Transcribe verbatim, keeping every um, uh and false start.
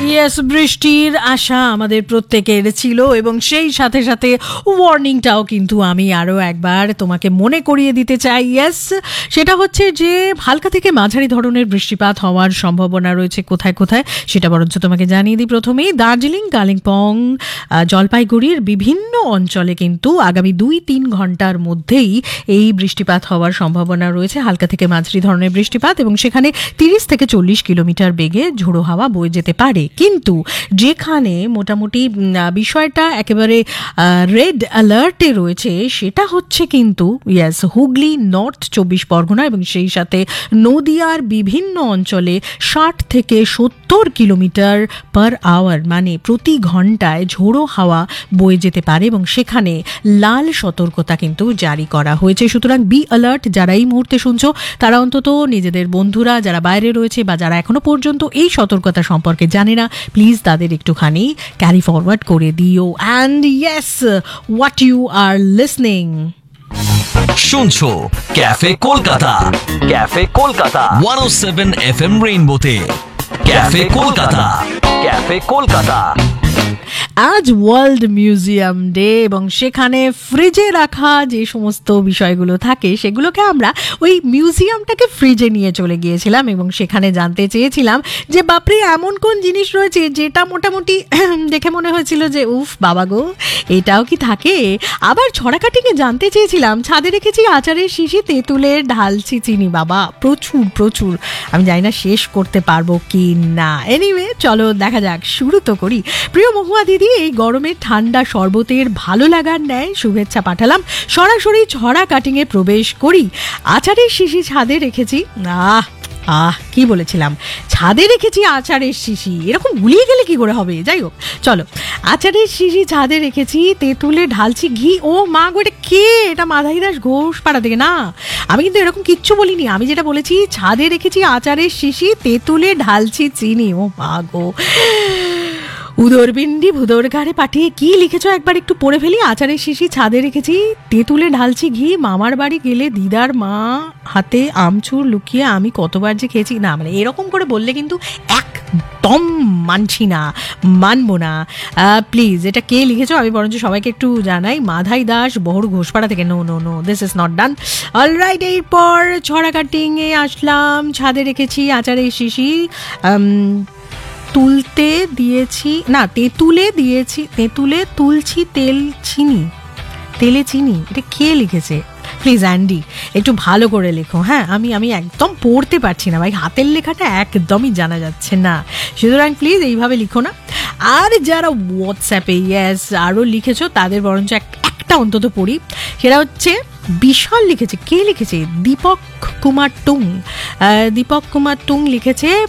Yes, বৃষ্টির আশা আমাদের প্রত্যেকের ছিল এবং সেই সাথে সাথে ওয়ার্নিংটাও কিন্তু আমি আরও একবার তোমাকে মনে করিয়ে দিতে চাই। ইয়েস, সেটা হচ্ছে যে হালকা থেকে মাঝারি ধরনের বৃষ্টিপাত হওয়ার সম্ভাবনা রয়েছে কোথায় কোথায় সেটা বরঞ্চ তোমাকে জানিয়ে দিই। প্রথমেই দার্জিলিং, কালিম্পং, জলপাইগুড়ির বিভিন্ন অঞ্চলে কিন্তু আগামী দুই তিন ঘন্টার মধ্যেই এই বৃষ্টিপাত হওয়ার সম্ভাবনা রয়েছে, হালকা থেকে মাঝারি ধরনের বৃষ্টিপাত, এবং সেখানে তিরিশ থেকে চল্লিশ কিলোমিটার বেগে ঝোড়ো হাওয়া বয়ে যেতে পারে। কিন্তু যেখানে মোটামুটি বিষয়টা একেবারে রেড অ্যালার্টে রয়েছে সেটা হচ্ছে কিন্তু ইয়েস হুগলি, নর্থ চব্বিশ পরগনা এবং সেই সাথে নদিয়ার বিভিন্ন অঞ্চলে ষাট থেকে সত্তর কিলোমিটার পার আওয়ার মানে প্রতি ঘন্টায় ঝোড়ো হাওয়া বয়ে যেতে পারে এবং সেখানে লাল সতর্কতা কিন্তু জারি করা হয়েছে। সুতরাং বি অ্যালার্ট। যারা এই মুহূর্তে শুনছো তারা অন্তত নিজেদের বন্ধুরা যারা বাইরে রয়েছে বা যারা এখনো পর্যন্ত এই সতর্কতা সম্পর্কে জানে না, প্লিজ তাদের একটুখানি ক্যারি ফরওয়ার্ড করে দিও। And yes, what you R listening শুনছো ক্যাফে কলকাতা, ক্যাফে কলকাতা একশো সাত FM রেইনবোতে। Cafe Kolkata, cafe Kolkata. আজ ওয়ার্ল্ড মিউজিয়াম ডে এবং সেখানে ফ্রিজে রাখা যে সমস্ত বিষয়গুলো থাকে সেগুলোকে আমরা ওই মিউজিয়ামটাকে ফ্রিজে নিয়ে চলে গিয়েছিলাম এবং সেখানে জানতে চেয়েছিলাম যে বাপরে এমন কোন জিনিস রয়েছে যেটা মোটামুটি দেখে মনে হয়েছিল যে উফ বাবা গো, এটাও কি থাকে। আবার ছড়াকাটিকে জানতে চেয়েছিলাম ছাদে রেখেছি আচারের শিশি, তেঁতুলের ঢালছি চিনি। বাবা প্রচুর প্রচুর, আমি জানি না শেষ করতে পারবো কি না। এনিওয়ে চলো দেখা যাক, শুরু তো করি। প্রিয় মহুয়া দিদি, এই গরমে ঠান্ডা শরবতের ভালো লাগার ন্যায় শুভেচ্ছা পাঠালাম। সরাসরি ছড়া কাটিংয়ে প্রবেশ করি। আচারের শিশি ছাদে রেখেছি। আহ আহ কি বলেছিলাম, ছাদে রেখেছি আচারের শিশি, এরকম গুলিয়ে গেলে কি করে হবে। যাই হোক চলো, আচারের শিশি ছাদে রেখেছি, তেঁতুলে ঢালছি ঘি। ও মা গো, এটা কে? এটা মাধাই দাস ঘোষ পাড়া থেকে না, আমি কিন্তু এরকম কিচ্ছু বলিনি। আমি যেটা বলেছি ছাদে রেখেছি আচারের শিশি, তেঁতুলে ঢালছি চিনি। ও মা গো, উদরপিণ্ডি ভুদর ঘাড়ে পাঠিয়ে কি লিখেছ একবার একটু পড়ে ফেলি। আচারের শিশি ছাদে রেখেছি, তেঁতুলে ঢালছি ঘি, মামার বাড়ি গেলে দিদার মা হাতে আমচুর লুকিয়ে আমি কতবার যে খেয়েছি। না মানে এরকম করে বললে কিন্তু একদম মানছি না, মানবো না। প্লিজ এটা কে লিখেছ আমি বরঞ্চ সবাইকে একটু জানাই। মাধাই দাস বহর ঘোষপাড়া থেকে। No no no, this is not done. Alright, এরপর ছড়া কাটিংয়ে আসলাম। ছাদে রেখেছি আচারের শিশি, তুলতে দিয়েছি না তেঁতুলে দিয়েছি, তেঁতুলে তুলছি তেল চিনি, তেলে চিনি। এটা কে লিখেছে প্লিজ অ্যান্ডি একটু ভালো করে লেখো। হ্যাঁ, আমি আমি একদম পড়তে পারছি না ভাই, হাতের লেখাটা একদমই জানা যাচ্ছে না, সুতরাং প্লিজ এইভাবে লিখো না। আর যারা হোয়াটসঅ্যাপে ইয়েস আরও লিখেছো তাদের বরঞ্চ একটা অন্তত পড়ি। সেটা হচ্ছে বিশাল লিখেছে। কে লিখেছে? দীপক কুমার টুং। দীপক কুমার টুং লিখেছে